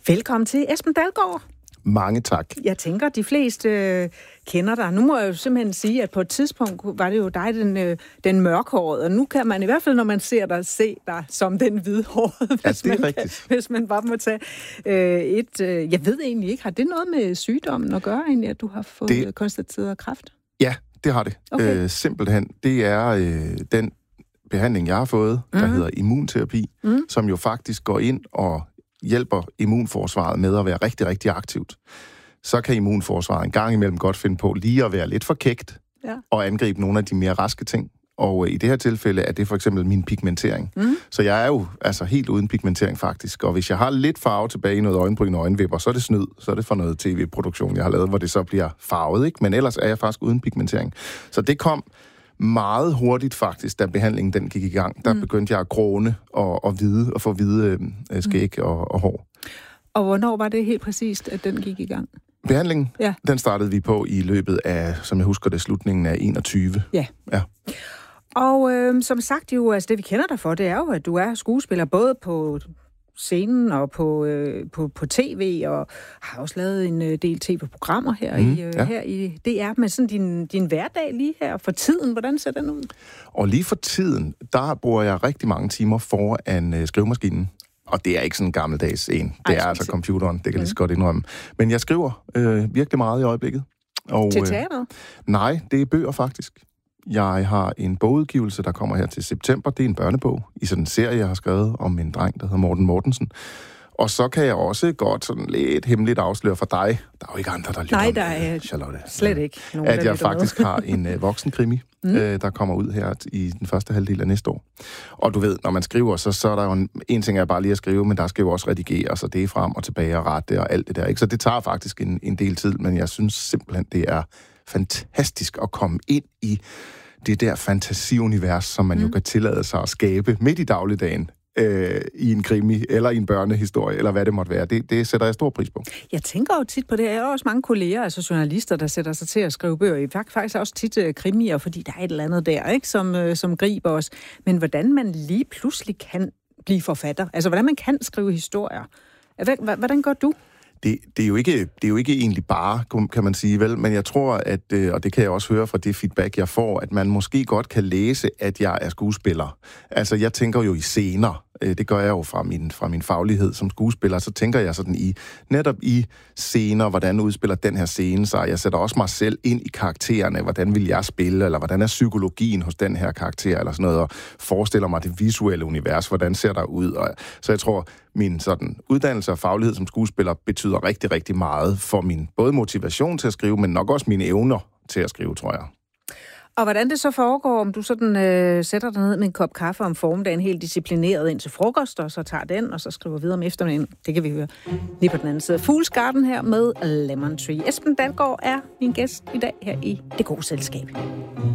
Velkommen til Esben Dalgaard. Mange tak. Jeg tænker, de fleste kender dig. Nu må jeg jo simpelthen sige, at på et tidspunkt var det jo dig, den mørkhårede, og nu kan man i hvert fald, når man ser dig, se dig som den hvidhårede, hvis man bare må tage jeg ved egentlig ikke, har det noget med sygdommen at gøre egentlig, at du har fået konstateret kræft? Ja, det har det. Okay. Simpelthen. Det er den behandling, jeg har fået, der hedder immunterapi, som jo faktisk går ind og hjælper immunforsvaret med at være rigtig, rigtig aktivt. Så kan immunforsvaret en gang imellem godt finde på lige at være lidt for kægt og angribe nogle af de mere raske ting. Og i det her tilfælde er det for eksempel min pigmentering. Så jeg er jo altså helt uden pigmentering faktisk. Og hvis jeg har lidt farve tilbage i noget øjenbryn og øjenvipper, så er det snyd. Så er det for noget tv-produktion, jeg har lavet, hvor det så bliver farvet, ikke? Men ellers er jeg faktisk uden pigmentering. Så det kom meget hurtigt faktisk, da behandlingen den gik i gang. Der begyndte jeg at gråne og få hvide skæg og hår. Og hvornår var det helt præcist, at den gik i gang? Behandlingen, den startede vi på i løbet af, som jeg husker det, slutningen af 21. Ja. Og som sagt jo, altså det vi kender dig for, det er jo, at du er skuespiller både på scenen og på tv, og har også lavet en del tv-programmer her i DR, med sådan din hverdag lige her for tiden. Hvordan ser den ud? Og lige for tiden, der bruger jeg rigtig mange timer foran skrivemaskinen. Og det er ikke sådan en gammeldags en. Det er altså computeren, det kan jeg lige så godt indrømme. Men jeg skriver virkelig meget i øjeblikket. Og, til teater? Nej, det er bøger faktisk. Jeg har en bogudgivelse, der kommer her til september. Det er en børnebog i sådan en serie, jeg har skrevet om en dreng, der hedder Morten Mortensen. Og så kan jeg også godt sådan lidt hemmeligt afsløre for dig. Der er jo ikke andre, der lytter. Nej, der er Charlotte. Slet ikke nogen, at jeg faktisk har en voksenkrimi, der kommer ud her i den første halvdel af næste år. Og du ved, når man skriver, så er der jo en ting er bare lige at skrive, men der skal jo også redigeres, og det er frem og tilbage og rette og alt det der. Ikke? Så det tager faktisk en del tid, men jeg synes simpelthen, det er fantastisk at komme ind i det der fantasiunivers, som man jo kan tillade sig at skabe midt i dagligdagen i en krimi, eller i en børnehistorie, eller hvad det måtte være. Det sætter jeg stor pris på. Jeg tænker jo tit på det. Jeg har også mange kolleger, altså journalister, der sætter sig til at skrive bøger. Faktisk også tit krimier, fordi der er et eller andet der, ikke, som griber os. Men hvordan man lige pludselig kan blive forfatter, altså hvordan man kan skrive historier. Hvordan gør du? Det er jo ikke egentlig bare, kan man sige, vel? Men jeg tror, at, og det kan jeg også høre fra det feedback, jeg får, at man måske godt kan læse, at jeg er skuespiller. Altså, jeg tænker jo i scener. Det gør jeg jo fra min faglighed som skuespiller. Så tænker jeg sådan netop i scener, hvordan udspiller den her scene sig. Jeg sætter også mig selv ind i karaktererne. Hvordan vil jeg spille, eller hvordan er psykologien hos den her karakter, eller sådan noget, og forestiller mig det visuelle univers, hvordan ser der ud. Og, så jeg tror, min sådan uddannelse og faglighed som skuespiller betyder rigtig, rigtig meget for min både motivation til at skrive, men nok også mine evner til at skrive, tror jeg. Og hvordan det så foregår, om du sådan sætter dig ned med en kop kaffe om formiddagen, helt disciplineret ind til frokost, og så tager den, og så skriver videre om eftermiddagen. Det kan vi høre lige på den anden side. Fools Garden her med Lemon Tree. Esben Dalgaard er min gæst i dag her i Det Gode Selskab.